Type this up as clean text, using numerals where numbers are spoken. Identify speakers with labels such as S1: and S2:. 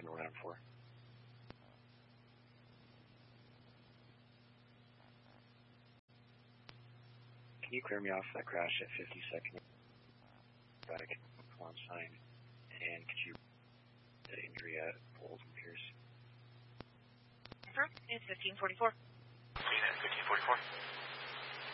S1: in round 4. Can you clear me off that crash at 52nd? Back on sign. And could you the injury at Bowles and Pierce?
S2: It's 1544.
S3: Seen at 1544.